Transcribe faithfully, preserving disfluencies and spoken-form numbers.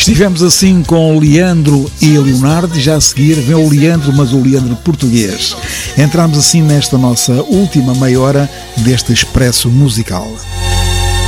Estivemos assim com Leandro e Leonardo e já a seguir vem o Leandro, mas o Leandro português. Entramos assim nesta nossa última meia hora deste expresso musical.